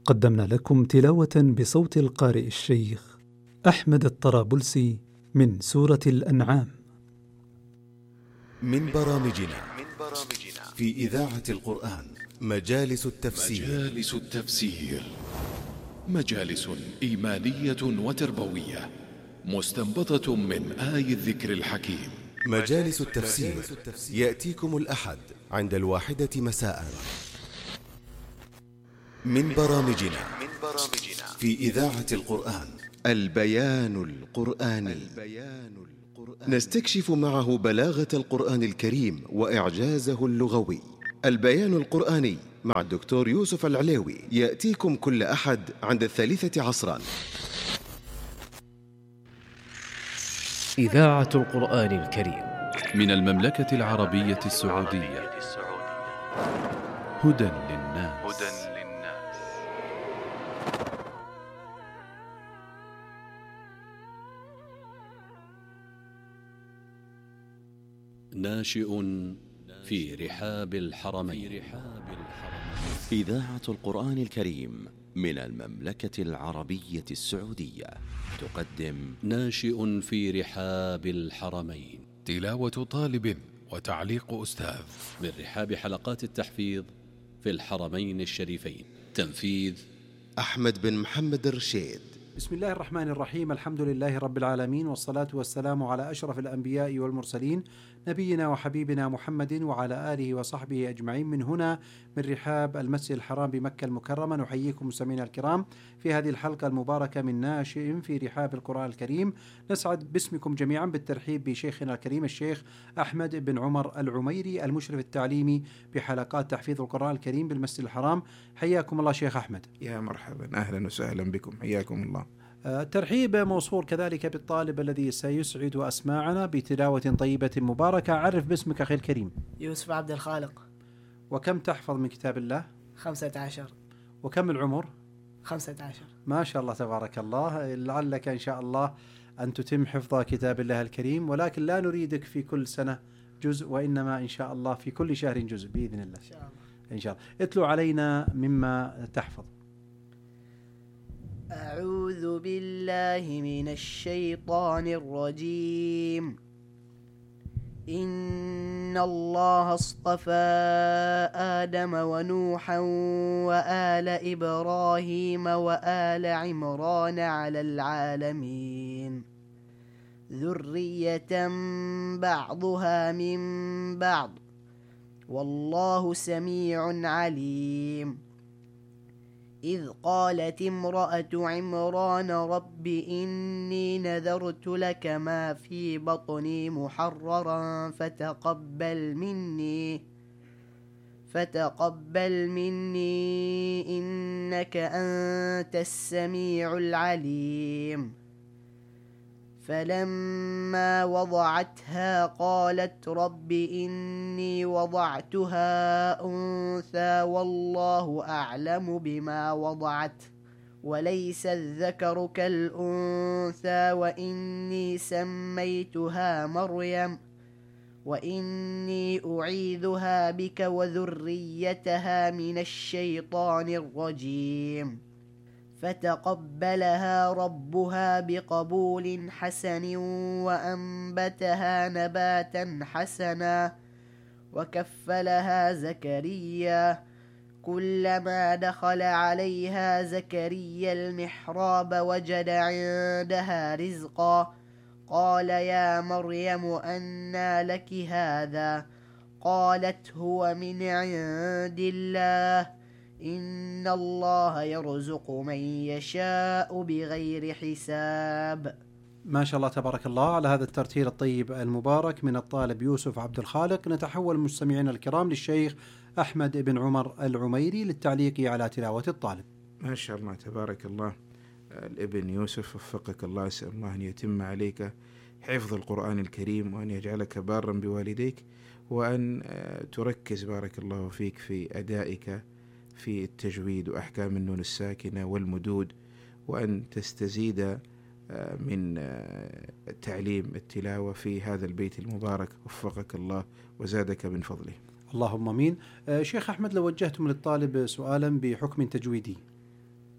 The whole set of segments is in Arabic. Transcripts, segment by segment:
قدمنا لكم تلاوة بصوت القارئ الشيخ أحمد الطرابلسي من سورة الأنعام. من برامجنا في إذاعة القرآن مجالس التفسير. مجالس إيمانية وتربوية مستنبطة من آي الذكر الحكيم. مجالس التفسير يأتيكم الأحد عند 1:00 مساء. من برامجنا في إذاعة القرآن البيان القرآني. نستكشف معه بلاغة القرآن الكريم وإعجازه اللغوي. البيان القرآني مع الدكتور يوسف العليوي يأتيكم كل أحد عند 3 عصرا. إذاعة القرآن الكريم من المملكة العربية السعودية. هدى للناس. ناشئ في رحاب الحرمين. إذاعة القرآن الكريم من المملكة العربية السعودية تقدم ناشئ في رحاب الحرمين، تلاوة طالب وتعليق أستاذ من رحاب حلقات التحفيظ في الحرمين الشريفين. تنفيذ أحمد بن محمد الرشيد. بسم الله الرحمن الرحيم. الحمد لله رب العالمين، والصلاة والسلام على أشرف الأنبياء والمرسلين، نبينا وحبيبنا محمد وعلى آله وصحبه أجمعين. من هنا من رحاب المسجد الحرام بمكة المكرمة نحييكم مستمعينا الكرام في هذه الحلقة المباركة من ناشئ في رحاب القرآن الكريم. نسعد باسمكم جميعا بالترحيب بشيخنا الكريم الشيخ أحمد بن عمر العميري المشرف التعليمي بحلقات تحفيظ القرآن الكريم بالمسجد الحرام. حياكم الله شيخ أحمد. يا مرحبا، أهلا وسهلا بكم، حياكم الله. ترحيب موصول كذلك بالطالب الذي سيسعد أسماعنا بتلاوة طيبة مباركة. عرف باسمك أخي الكريم. يوسف عبد الخالق. وكم تحفظ من كتاب الله؟ 15. وكم العمر؟ 15. ما شاء الله تبارك الله. لعلك إن شاء الله أن تتم حفظ كتاب الله الكريم، ولكن لا نريدك في كل سنة جزء، وإنما إن شاء الله في كل شهر جزء بإذن الله. إن شاء الله. إن شاء الله. اتلو علينا مما تحفظ. أعوذ بالله من الشيطان الرجيم. إن الله اصطفى آدم ونوحا وآل إبراهيم وآل عمران على العالمين ذرية بعضها من بعض والله سميع عليم. إذ قالت امرأة عمران رب إني نذرت لك ما في بطني محررا فتقبل مني إنك أنت السميع العليم. فلما وضعتها قالت رب إني وضعتها أنثى والله أعلم بما وضعت وليس الذكر كالأنثى وإني سميتها مريم وإني أعيذها بك وذريتها من الشيطان الرجيم. فتقبلها ربها بقبول حسن وأنبتها نباتا حسنا وكفلها زكريا. كلما دخل عليها زكريا المحراب وجد عندها رزقا قال يا مريم أنى لك هذا؟ قالت هو من عند الله إن الله يرزق من يشاء بغير حساب. ما شاء الله تبارك الله على هذا الترتيل الطيب المبارك من الطالب يوسف عبد الخالق. نتحول مستمعينا الكرام للشيخ أحمد بن عمر العميري للتعليق على تلاوة الطالب. ما شاء الله تبارك الله. الابن يوسف وفقك الله، أسأل الله أن يتم عليك حفظ القرآن الكريم وأن يجعلك بارا بوالديك، وأن تركز بارك الله فيك في أدائك في التجويد وأحكام النون الساكنة والمدود، وأن تستزيد من تعليم التلاوة في هذا البيت المبارك. وفقك الله وزادك من فضله. اللهم امين. شيخ احمد، لو وجهتم للطالب سؤالا بحكم تجويدي.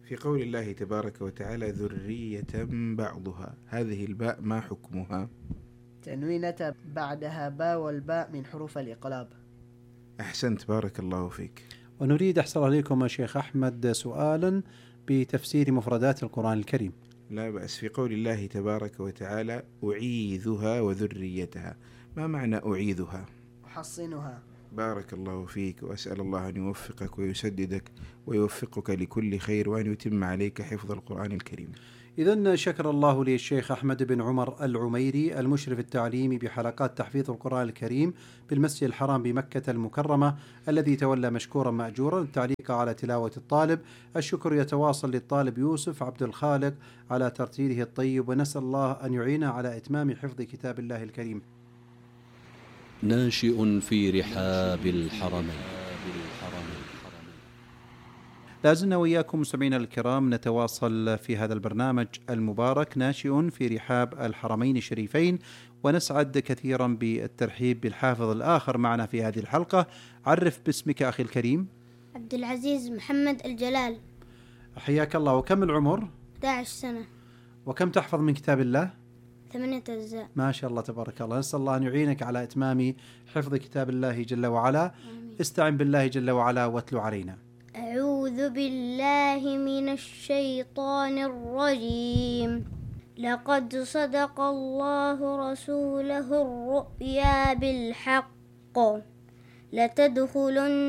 في قول الله تبارك وتعالى ذرية بعضها، هذه الباء ما حكمها؟ تنوينة بعدها باء، والباء من حروف الإقلاب. أحسنت، بارك الله فيك. ونريد أحسن عليكم يا شيخ أحمد سؤالا بتفسير مفردات القرآن الكريم. لا بأس. في قول الله تبارك وتعالى أعيذها وذريتها، ما معنى أعيذها؟ أحصنها. بارك الله فيك، وأسأل الله أن يوفقك ويسددك ويوفقك لكل خير، وأن يتم عليك حفظ القرآن الكريم. إذن شكر الله للشيخ أحمد بن عمر العميري المشرف التعليمي بحلقات تحفيظ القرآن الكريم بالمسجد الحرام بمكة المكرمة، الذي تولى مشكورا مأجورا التعليق على تلاوة الطالب. الشكر يتواصل للطالب يوسف عبد الخالق على ترتيله الطيب، ونسأل الله أن يعين على إتمام حفظ كتاب الله الكريم. ناشئ في رحاب الحرمين. لازلنا وإياكم مستمعينا الكرام نتواصل في هذا البرنامج المبارك ناشئ في رحاب الحرمين الشريفين، ونسعد كثيرا بالترحيب بالحافظ الآخر معنا في هذه الحلقة. عرف باسمك أخي الكريم. عبد العزيز محمد الجلال. حياك الله. وكم العمر؟ 11 سنة. وكم تحفظ من كتاب الله؟ 8 أجزاء. ما شاء الله تبارك الله. نسأل الله أن يعينك على إتمام حفظ كتاب الله جل وعلا. استعن بالله جل وعلا واتلو علينا. أعوذ بالله من الشيطان الرجيم. لقد صدق الله رسوله الرؤيا بالحق لتدخلن